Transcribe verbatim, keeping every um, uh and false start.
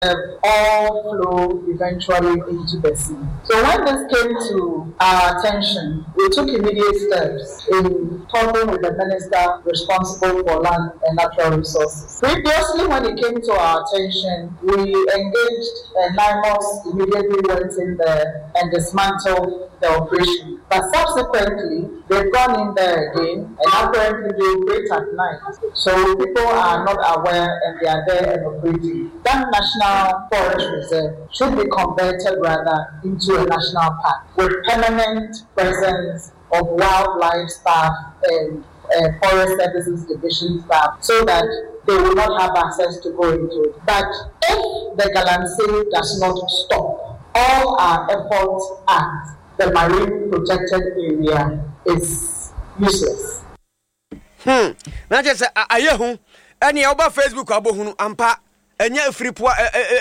Uh, all flow eventually into the sea. So when this came to our attention, we took immediate steps in talking with the minister responsible for land and natural resources. Previously, when it came to our attention, we engaged and NIMOS immediately went in there and dismantled the operation. But subsequently, they've gone in there again and apparently they operate at night. So people are not aware and they are there and operating. That national forest reserve should be converted rather into a national park with permanent presence of wildlife staff and uh, forest services division staff so that they will not have access to go into it. But if the Galamsey does not stop, all our efforts at the marine protected area is useless. Hmm. Now just I hear who any over Facebook abo hunu ampa enya free